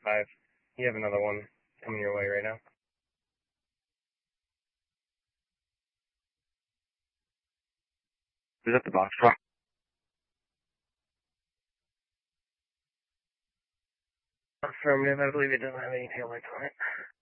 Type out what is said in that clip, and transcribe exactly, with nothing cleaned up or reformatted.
five. You have another one coming your way right now. Is that the box truck? Affirmative, I believe it doesn't have any taillights on it.